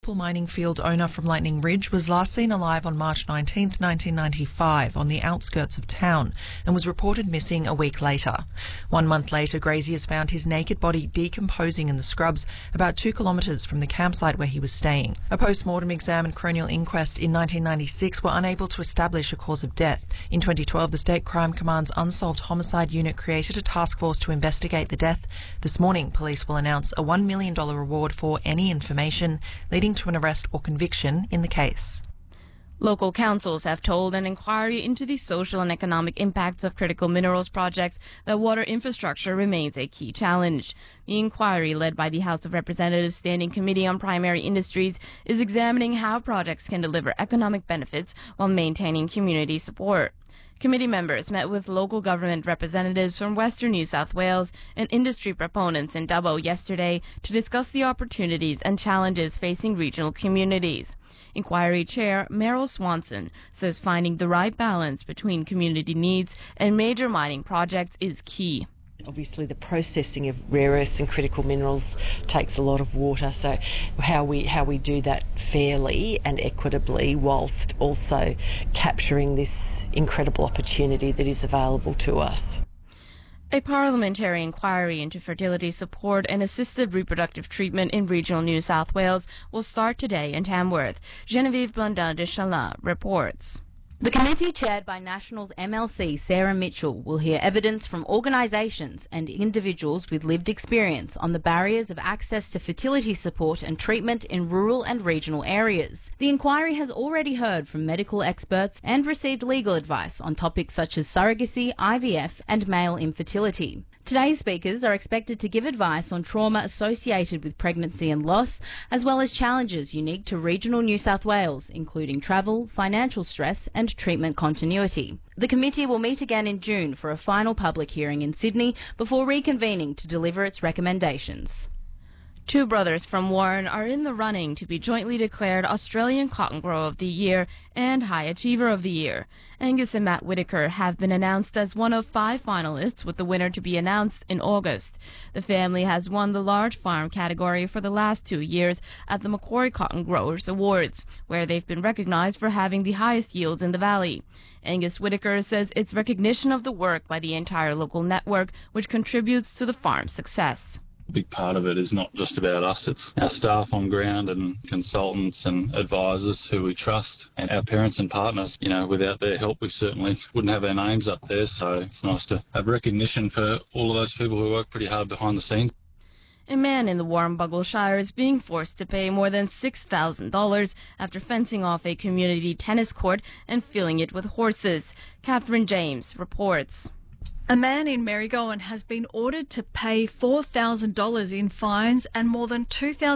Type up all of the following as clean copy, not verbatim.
opal mining field owner from Lightning Ridge was last seen alive on March 19, 1995 on the outskirts of town and was reported missing a week later. 1 month later, graziers found his naked body decomposing in the scrubs about 2 kilometres from the campsite where he was staying. A post-mortem exam and coronial inquest in 1996 were unable to establish a cause of death. In 2012, the State Crime Command's Unsolved Homicide Unit created a task force to investigate the death. This morning, police will announce a $1 million reward for any information leading to an arrest or conviction in the case. Local councils have told an inquiry into the social and economic impacts of critical minerals projects that water infrastructure remains a key challenge. The inquiry, led by the House of Representatives Standing Committee on Primary Industries, is examining how projects can deliver economic benefits while maintaining community support. Committee members met with local government representatives from Western New South Wales and industry proponents in Dubbo yesterday to discuss the opportunities and challenges facing regional communities. Inquiry Chair Meryl Swanson says finding the right balance between community needs and major mining projects is key. Obviously, the processing of rare earths and critical minerals takes a lot of water, so how we do that fairly and equitably whilst also capturing this incredible opportunity that is available to us. A parliamentary inquiry into fertility support and assisted reproductive treatment in regional New South Wales will start today in Tamworth. Genevieve Blondin de Chalin reports. The committee, chaired by Nationals MLC Sarah Mitchell, will hear evidence from organisations and individuals with lived experience on the barriers of access to fertility support and treatment in rural and regional areas. The inquiry has already heard from medical experts and received legal advice on topics such as surrogacy, IVF and male infertility. Today's speakers are expected to give advice on trauma associated with pregnancy and loss, as well as challenges unique to regional New South Wales, including travel, financial stress and treatment continuity. The committee will meet again in June for a final public hearing in Sydney before reconvening to deliver its recommendations. 2 brothers from Warren are in the running to be jointly declared Australian Cotton Grower of the Year and High Achiever of the Year. Angus and Matt Whitaker have been announced as one of 5 finalists, with the winner to be announced in August. The family has won the large farm category for the last 2 years at the Macquarie Cotton Growers Awards, where they've been recognized for having the highest yields in the valley. Angus Whitaker says it's recognition of the work by the entire local network which contributes to the farm's success. A big part of it is not just about us, it's our staff on ground and consultants and advisors who we trust and our parents and partners. You know, without their help we certainly wouldn't have our names up there, so it's nice to have recognition for all of those people who work pretty hard behind the scenes. A man in the Warrnambool Shire is being forced to pay more than $6,000 after fencing off a community tennis court and filling it with horses. Catherine James reports. A man in Marygowan has been ordered to pay $4,000 in fines and more than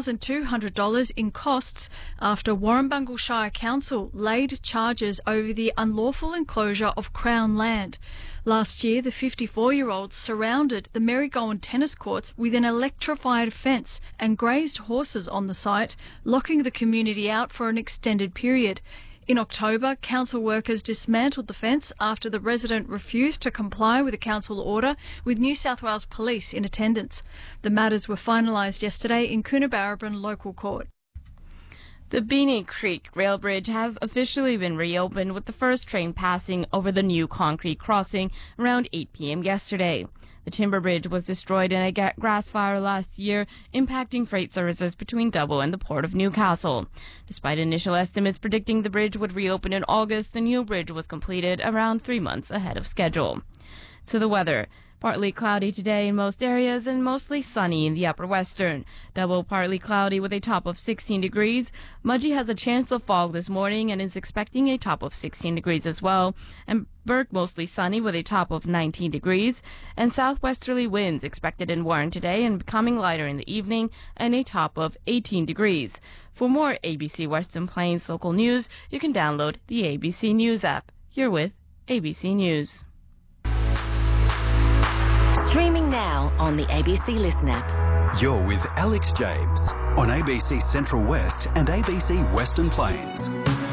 $2,200 in costs after Warrnambool Shire Council laid charges over the unlawful enclosure of Crown land. Last year, the 54-year-old surrounded the Marygowan tennis courts with an electrified fence and grazed horses on the site, locking the community out for an extended period. In October, council workers dismantled the fence after the resident refused to comply with a council order, with New South Wales Police in attendance. The matters were finalised yesterday in Coonabarabran Local Court. The Beanie Creek Rail Bridge has officially been reopened, with the first train passing over the new concrete crossing around 8 p.m. yesterday. The timber bridge was destroyed in a grass fire last year, impacting freight services between Dubbo and the Port of Newcastle. Despite initial estimates predicting the bridge would reopen in August, the new bridge was completed around 3 months ahead of schedule. To the weather. Partly cloudy today in most areas and mostly sunny in the upper western. Dubbo partly cloudy with a top of 16 degrees. Mudgee has a chance of fog this morning and is expecting a top of 16 degrees as well. And Burke mostly sunny with a top of 19 degrees. And southwesterly winds expected in Warren today and becoming lighter in the evening and a top of 18 degrees. For more ABC Western Plains local news, you can download the ABC News app. You're with ABC News. Streaming now on the ABC Listen app. You're with Alex James on ABC Central West and ABC Western Plains.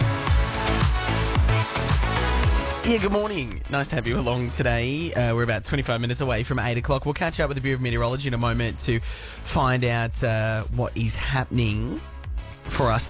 Yeah, good morning. Nice to have you along today. We're about 25 minutes away from 8 o'clock. We'll catch up with the Bureau of Meteorology in a moment to find out what is happening for us